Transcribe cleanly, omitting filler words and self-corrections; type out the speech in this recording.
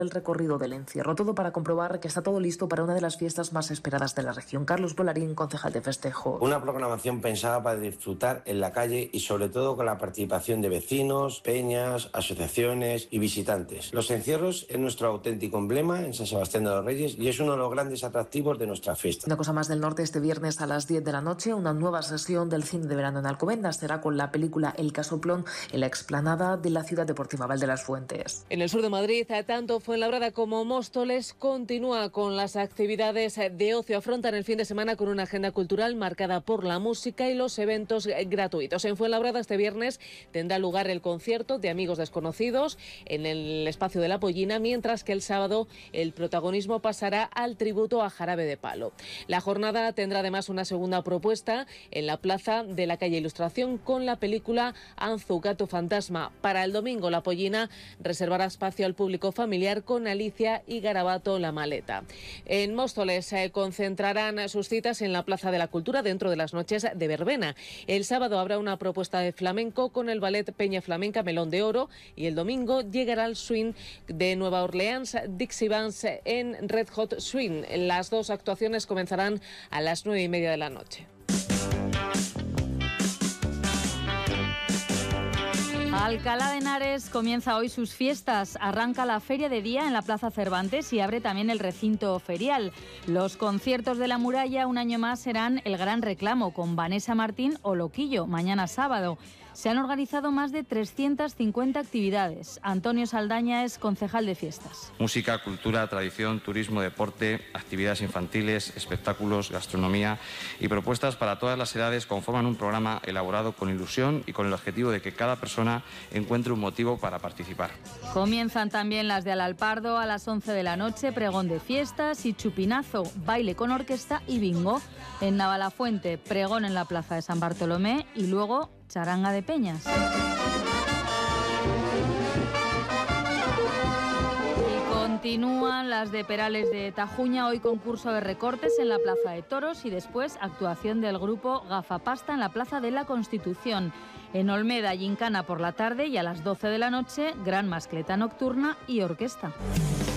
el recorrido del encierro. Todo para comprobar que está todo listo para una de las fiestas más esperadas de la región. Carlos Polarín, concejal de festejos. Una programación pensada para disfrutar en la calle y sobre todo con la participación de vecinos, peñas, asociaciones y visitantes. Los encierros es nuestro auténtico emblema en San Sebastián de los Reyes y es uno de los grandes atractivos de nuestra fiesta. Una cosa más del norte, este viernes a las 10 de la noche, una nueva sesión del cine de verano en Alcobendas será con la película El Casoplón en la explanada de la Ciudad Deportiva Val de las Fuentes. En el sur de Madrid, tanto Fuenlabrada como Móstoles continúa con las actividades de ocio. Afrontan el fin de semana con una agenda cultural marcada por la música y los eventos gratuitos. En Fuenlabrada este viernes tendrá lugar el concierto de Amigos Desconocidos en el espacio de La Pollina, mientras que el sábado el protagonismo pasará al tributo a Jarabe de Palo. La jornada tendrá además una segunda propuesta en la plaza de la calle Ilustración con la película Anzu, Gato Fantasma. Para el domingo La Pollina reservará espacio al público familiar con Alicia y Garabato La Maleta. En Móstoles se concentrarán sus citas en la Plaza de la Cultura dentro de las noches de verbena. El sábado habrá una propuesta de flamenco con el ballet Peña Flamenca Melón de Oro y el domingo llegará el swing de Nueva Orleans Dixie Bands en Red Hot Swing. Las dos actuaciones comenzarán a las 9:30 de la noche. Alcalá de Henares comienza hoy sus fiestas. Arranca la Feria de Día en la Plaza Cervantes y abre también el recinto ferial. Los conciertos de la muralla un año más serán el gran reclamo con Vanessa Martín o Loquillo mañana sábado. Se han organizado más de 350 actividades. Antonio Saldaña es concejal de fiestas. Música, cultura, tradición, turismo, deporte, actividades infantiles, espectáculos, gastronomía y propuestas para todas las edades conforman un programa elaborado con ilusión y con el objetivo de que cada persona encuentre un motivo para participar. Comienzan también las de Alalpardo a las 11 de la noche, pregón de fiestas y chupinazo, baile con orquesta y bingo. En Navalafuente, pregón en la Plaza de San Bartolomé y luego charanga de peñas. Y continúan las de Perales de Tajuña, hoy concurso de recortes en la Plaza de Toros y después actuación del grupo Gafapasta en la Plaza de la Constitución. En Olmeda, gincana por la tarde y a las 12 de la noche, gran mascleta nocturna y orquesta.